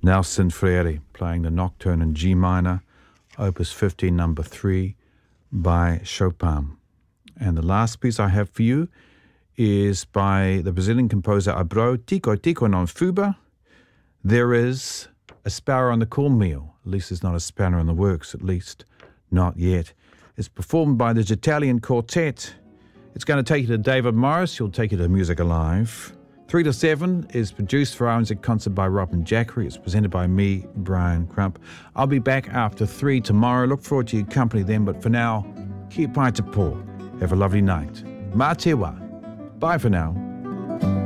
Nelson Freire playing the Nocturne in G minor, Opus 15, number 3 by Chopin. And the last piece I have for you is by the Brazilian composer Abreu, Tico Tico non Fuba. There is a sparrow on the cornmeal. At least there's not a spanner in the works, at least not yet. It's performed by the Italian Quartet. It's going to take you to David Morris. He'll take you to Music Alive. 3 to 7 is produced for RNZ Concert by Robin Jackery. It's presented by me, Brian Crump. I'll be back after 3 tomorrow. Look forward to your company then. But for now, keep pai te pō. Have a lovely night. Mā te wā. Bye for now.